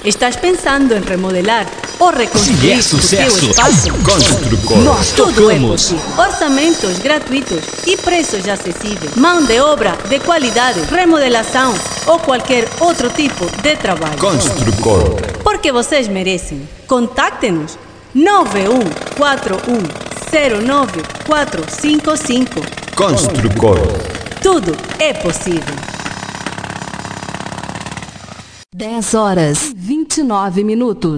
Estás pensando em remodelar ou reconstruir Se é o teu sucesso, espaço? Construcor. Nós tudo é tocamos. possível. Orçamentos gratuitos e preços acessíveis. Mão de obra de qualidade, remodelação ou qualquer outro tipo de trabalho. Construcor. Porque vocês merecem. Contacte-nos 9141095455. Construcor. Tudo é possível. 10h29.